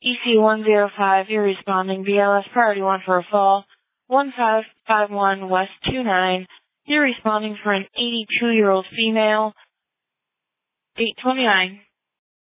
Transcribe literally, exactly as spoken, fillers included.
E C one zero five, you're responding. B L S priority one for a fall. one five five one West two nine, you're responding for an eighty-two-year-old female. eight twenty-nine.